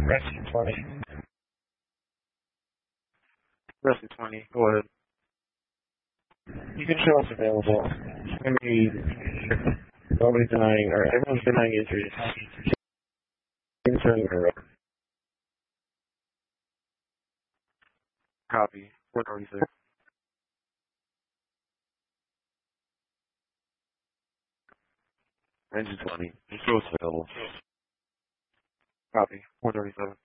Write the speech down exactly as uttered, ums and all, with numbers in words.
Rescue twenty. Rescue twenty, go ahead. You can show us available. I mean, nobody's denying, or everyone's denying injuries. Concerning her. Copy. four thirty-six. Engine twenty, just show us available. Copy. four thirty-seven.